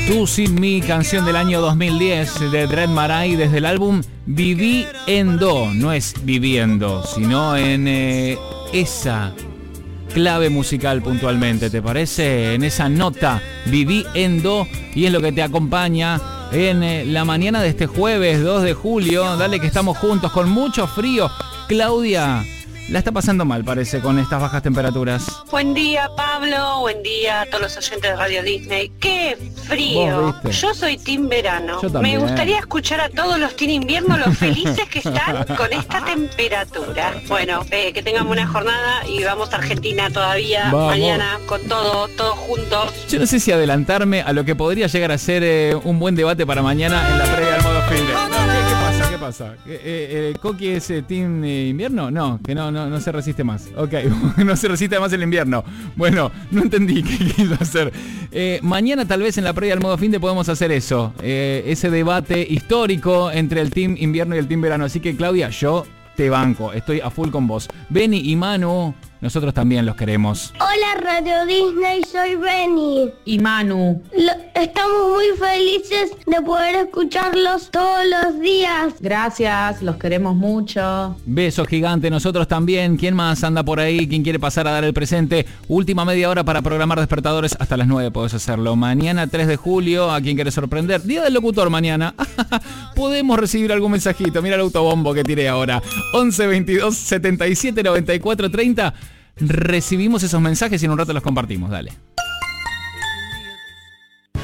Tú sin mí, canción del año 2010 de Dread Marai desde el álbum Viviendo. No es viviendo, sino en esa clave musical puntualmente, ¿te parece? En esa nota, Viviendo, y es lo que te acompaña en la mañana de este jueves 2 de julio. Dale que estamos juntos con mucho frío. Claudia la está pasando mal, parece, con estas bajas temperaturas. Buen día, Pablo. Buen día a todos los oyentes de Radio Disney. ¡Qué frío! Yo soy team verano. Me gustaría escuchar a todos los team invierno, los felices que están con esta temperatura. Bueno, que tengamos una jornada y vamos a Argentina todavía. Vamos. Mañana con todos juntos. Yo no sé si adelantarme a lo que podría llegar a ser un buen debate para mañana en la previa del modo fin de... ¿Qué pasa? ¿Coqui es team invierno? No, que no se resiste más. Ok, no se resiste más el invierno. Bueno, no entendí qué quiso hacer. Mañana tal vez en la previa del modo fin de podemos hacer eso. Ese debate histórico entre el team invierno y el team verano. Así que Claudia, yo te banco. Estoy a full con vos. Benny y Manu, nosotros también los queremos. Hola Radio Disney, soy Benny. Y Manu. Estamos muy felices de poder escucharlos todos los días. Gracias, los queremos mucho. Beso gigante, nosotros también. ¿Quién más anda por ahí? ¿Quién quiere pasar a dar el presente? Última media hora para programar despertadores. Hasta las 9 podés hacerlo. Mañana 3 de julio, ¿a quién querés sorprender? Día del locutor mañana. Podemos recibir algún mensajito. Mira el autobombo que tiré ahora. 11 22 77 94 30. Recibimos esos mensajes y en un rato los compartimos. Dale.